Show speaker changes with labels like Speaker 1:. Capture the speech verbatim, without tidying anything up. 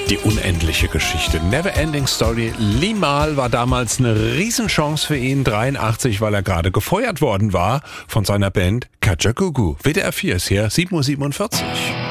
Speaker 1: Die unendliche Geschichte. Never Ending Story. Limahl war damals eine Riesenchance für ihn, dreiundachtzig, weil er gerade gefeuert worden war von seiner Band Kajagoogoo. W D R vier ist hier, sieben Uhr siebenundvierzig.